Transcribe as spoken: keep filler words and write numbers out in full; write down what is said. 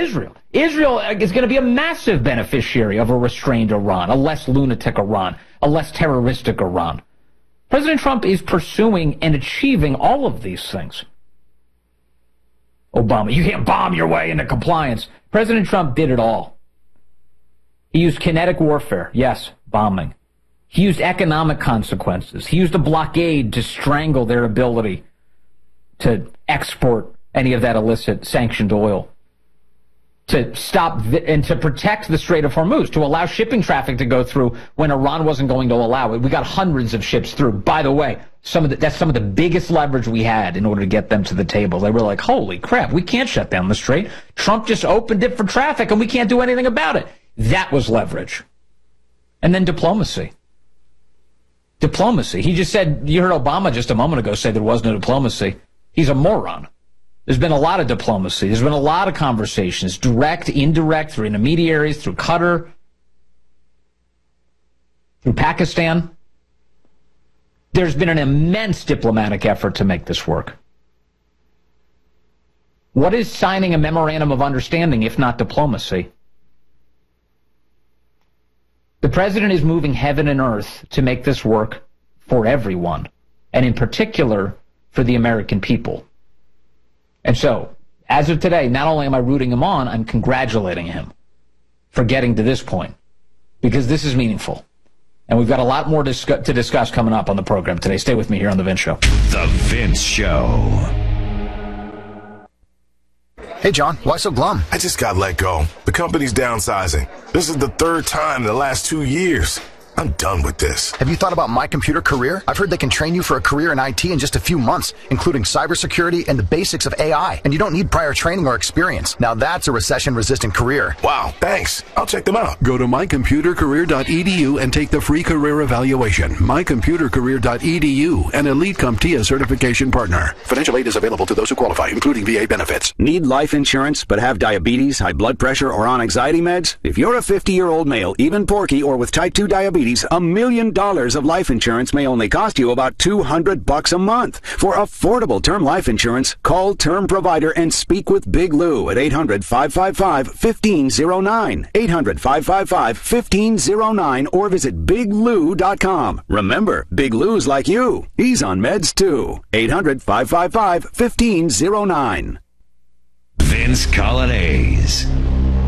Israel. Israel is going to be a massive beneficiary of a restrained Iran, a less lunatic Iran, a less terroristic Iran. President Trump is pursuing and achieving all of these things. Obama, you can't bomb your way into compliance. President Trump did it all. He used kinetic warfare. Yes, bombing. He used economic consequences. He used a blockade to strangle their ability to export any of that illicit sanctioned oil, to stop the, and to protect the Strait of Hormuz, to allow shipping traffic to go through when Iran wasn't going to allow it. We got hundreds of ships through. By the way, some of the, that's some of the biggest leverage we had in order to get them to the table. They were like, holy crap, we can't shut down the Strait. Trump just opened it for traffic and we can't do anything about it. That was leverage. And then diplomacy. Diplomacy. He just said, you heard Obama just a moment ago say there was no diplomacy. He's a moron. There's been a lot of diplomacy. There's been a lot of conversations, direct, indirect, through intermediaries, through Qatar, through Pakistan. There's been an immense diplomatic effort to make this work. What is signing a memorandum of understanding if not diplomacy? The president is moving heaven and earth to make this work for everyone, and in particular for the American people. And so, as of today, not only am I rooting him on, I'm congratulating him for getting to this point, because this is meaningful. And we've got a lot more discuss- to discuss coming up on the program today. Stay with me here on The Vince Show. The Vince Show. Hey, John, why so glum? I just got let go. The company's downsizing. This is the third time in the last two years. I'm done with this. Have you thought about My Computer Career? I've heard they can train you for a career in I T in just a few months, including cybersecurity and the basics of A I. And you don't need prior training or experience. Now that's a recession-resistant career. Wow, thanks. I'll check them out. Go to my computer career dot e d u and take the free career evaluation. my computer career dot e d u, an elite CompTIA certification partner. Financial aid is available to those who qualify, including V A benefits. Need life insurance but have diabetes, high blood pressure, or on anxiety meds? If you're a fifty-year-old male, even porky, or with type two diabetes, a million dollars of life insurance may only cost you about two hundred bucks a month. For affordable term life insurance, call Term Provider and speak with Big Lou at eight hundred, five five five, one five zero nine, eight hundred, five five five, one five zero nine, or visit big lou dot com. Remember, Big Lou's like you. He's on meds too. eight hundred, five five five, one five zero nine. Vince Coglianese.